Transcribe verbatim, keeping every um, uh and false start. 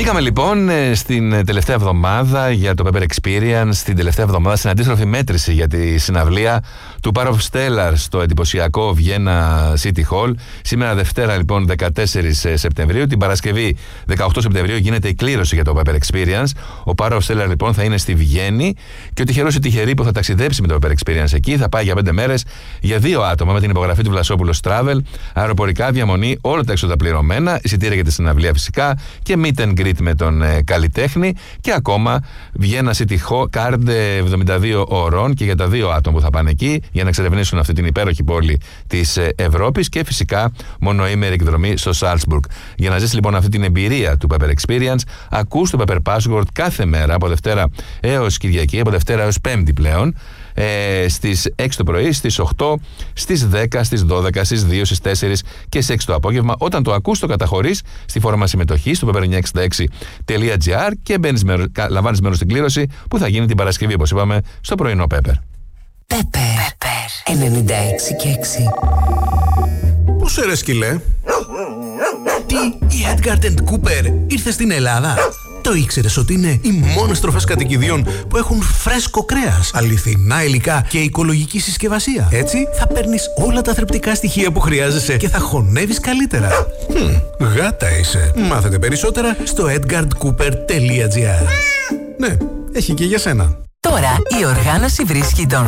Πήγαμε λοιπόν στην τελευταία εβδομάδα για το Pepper Experience, στην τελευταία εβδομάδα στην αντίστροφη μέτρηση για τη συναυλία του Power of Stellar στο εντυπωσιακό Vienna City Hall. Σήμερα Δευτέρα λοιπόν δεκατέσσερις Σεπτεμβρίου, την Παρασκευή δεκαοκτώ Σεπτεμβρίου γίνεται η κλήρωση για το Pepper Experience. Ο Power of Stellar λοιπόν θα είναι στη Βιέννη και ο τυχερός ή τυχερή που θα ταξιδέψει με το Pepper Experience εκεί θα πάει για πέντε μέρες για δύο άτομα με την υπογραφή του Βλασόπουλος Travel, αεροπορικά, διαμονή, όλα τα έξοδα πληρωμένα, εισιτήρια για τη συναυλία φυσικά και meet and greet με τον ε, καλλιτέχνη και ακόμα Vienna City Card εβδομήντα δύο ώρων και για τα δύο άτομα που θα πάνε εκεί για να εξερευνήσουν αυτή την υπέροχη πόλη της ε, Ευρώπης και φυσικά μονοήμερη εκδρομή στο Salzburg. Για να ζήσεις λοιπόν αυτή την εμπειρία του Pepper Experience, ακούς το Pepper Password κάθε μέρα από Δευτέρα έως Κυριακή, από Δευτέρα έως Πέμπτη πλέον, Ε, στις έξι το πρωί, στις οκτώ, στις δέκα, στις δώδεκα, στις δύο, στις τέσσερις και στις έξι το απόγευμα. Όταν το ακούς, το καταχωρείς στη φόρμα συμμετοχής στο πepper εννιακόσια εξήντα έξι τελεία τζι άρ και μπαίνεις μέρος, λαμβάνεις μέρος στην κλήρωση που θα γίνει την Παρασκευή, όπως είπαμε, στο πρωινό Pepper. Pepper ενενήντα έξι και έξι. Πώς ρε σκυλέ? Τι, η Edgard and Cooper ήρθε στην Ελλάδα? Το ήξερες ότι είναι οι μόνες τροφές κατοικιδίων που έχουν φρέσκο κρέας, αληθινά υλικά και οικολογική συσκευασία? Έτσι θα παίρνεις όλα τα θρεπτικά στοιχεία που χρειάζεσαι και θα χωνεύεις καλύτερα. Hm, γάτα είσαι. Μάθετε περισσότερα στο edgard cooper τελεία τζι άρ. Ναι, έχει και για σένα. Τώρα η οργάνωση βρίσκει τον